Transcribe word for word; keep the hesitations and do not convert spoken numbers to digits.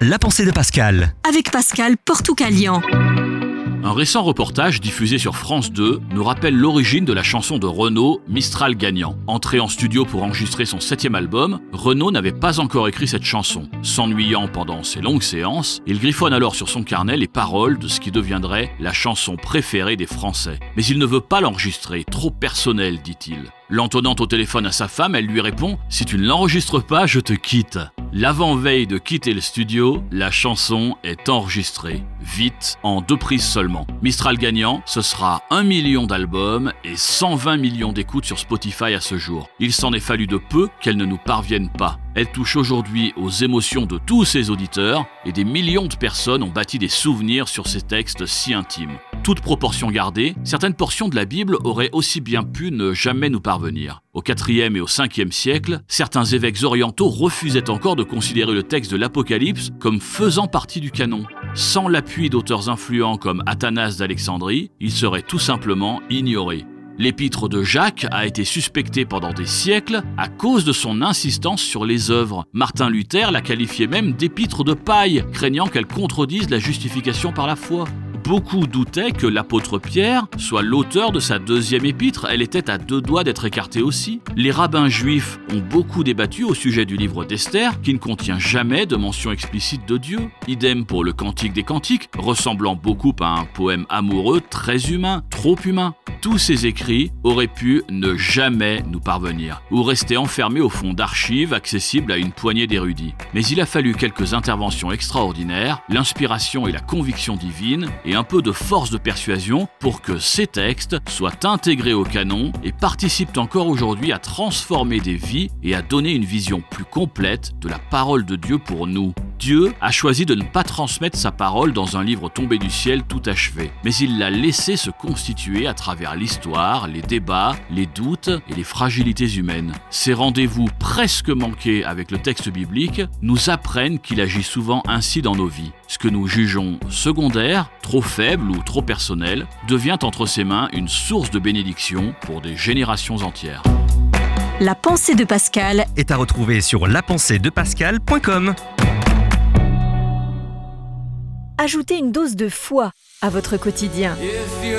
La pensée de Pascal. Avec Pascal Portoucalian. Un récent reportage diffusé sur France deux nous rappelle l'origine de la chanson de Renaud, Mistral gagnant. Entré en studio pour enregistrer son septième album, Renaud n'avait pas encore écrit cette chanson. S'ennuyant pendant ses longues séances, il griffonne alors sur son carnet les paroles de ce qui deviendrait la chanson préférée des Français. Mais il ne veut pas l'enregistrer, trop personnel, dit-il. L'entonnant au téléphone à sa femme, elle lui répond « Si tu ne l'enregistres pas, je te quitte ». L'avant-veille de quitter le studio, la chanson est enregistrée. Vite, en deux prises seulement. Mistral gagnant, ce sera un million d'albums et cent vingt millions d'écoutes sur Spotify à ce jour. Il s'en est fallu de peu qu'elle ne nous parvienne pas. Elle touche aujourd'hui aux émotions de tous ses auditeurs et des millions de personnes ont bâti des souvenirs sur ces textes si intimes. Toute proportion gardée, certaines portions de la Bible auraient aussi bien pu ne jamais nous parvenir. Au quatrième et au cinquième siècle, certains évêques orientaux refusaient encore de considérer le texte de l'Apocalypse comme faisant partie du canon. Sans l'appui d'auteurs influents comme Athanase d'Alexandrie, il serait tout simplement ignoré. L'épître de Jacques a été suspectée pendant des siècles à cause de son insistance sur les œuvres. Martin Luther la qualifiait même d'épître de paille, craignant qu'elle contredise la justification par la foi. Beaucoup doutaient que l'apôtre Pierre soit l'auteur de sa deuxième épître, elle était à deux doigts d'être écartée aussi. Les rabbins juifs ont beaucoup débattu au sujet du livre d'Esther, qui ne contient jamais de mention explicite de Dieu. Idem pour le Cantique des Cantiques, ressemblant beaucoup à un poème amoureux très humain, trop humain. Tous ces écrits auraient pu ne jamais nous parvenir, ou rester enfermés au fond d'archives accessibles à une poignée d'érudits. Mais il a fallu quelques interventions extraordinaires, l'inspiration et la conviction divine, et un peu de force de persuasion pour que ces textes soient intégrés au canon et participent encore aujourd'hui à transformer des vies et à donner une vision plus complète de la parole de Dieu pour nous. Dieu a choisi de ne pas transmettre sa parole dans un livre tombé du ciel tout achevé, mais il l'a laissé se constituer à travers l'histoire, les débats, les doutes et les fragilités humaines. Ces rendez-vous presque manqués avec le texte biblique nous apprennent qu'il agit souvent ainsi dans nos vies. Ce que nous jugeons secondaire, trop faible ou trop personnel, devient entre ses mains une source de bénédiction pour des générations entières. La pensée de Pascal Est à retrouver sur la pensée de pascal point com. Ajoutez une dose de foi à votre quotidien.